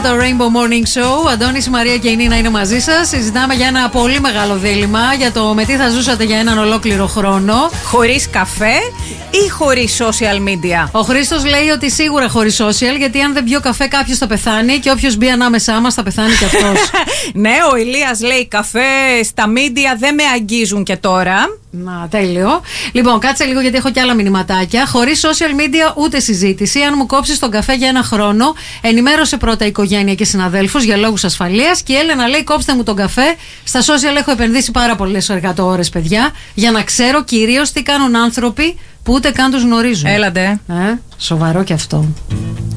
το Rainbow Morning Show. Αντώνης, η Μαρία και η Νίνα είναι μαζί σας. Συζητάμε για ένα πολύ μεγάλο δίλημμα. Για το με τι θα ζούσατε για έναν ολόκληρο χρόνο. Χωρίς καφέ ή χωρίς social media? Ο Χρήστος λέει ότι σίγουρα χωρίς social, γιατί αν δεν πιω καφέ κάποιος θα πεθάνει και όποιος μπει ανάμεσά μας θα πεθάνει κι αυτός. Ναι, ο Ηλίας λέει καφέ στα media δεν με αγγίζουν και τώρα. Να, τέλειο. Λοιπόν, κάτσε λίγο γιατί έχω κι άλλα μηνυματάκια. Χωρίς social media ούτε συζήτηση. Αν μου κόψεις τον καφέ για ένα χρόνο, ενημέρωσε πρώτα η οικογένεια και συναδέλφους για λόγους ασφαλείας. Και η Έλενα λέει: κόψτε μου τον καφέ. Στα social έχω επενδύσει πάρα πολλές εργατόρες, παιδιά, για να ξέρω κυρίως τι κάνουν άνθρωποι που ούτε καν τους γνωρίζουν. Έλατε. Σοβαρό κι αυτό.